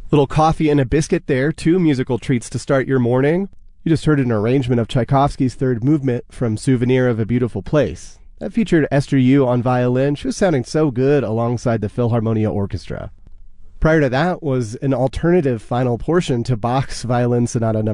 Little coffee and a biscuit there, two musical treats to start your morning. You just heard an arrangement of Tchaikovsky's third movement from Souvenir of a Beautiful Place. That featured Esther Yu on violin. She was sounding so good alongside the Philharmonia Orchestra. Prior to that was an alternative final portion to Bach's Violin Sonata No.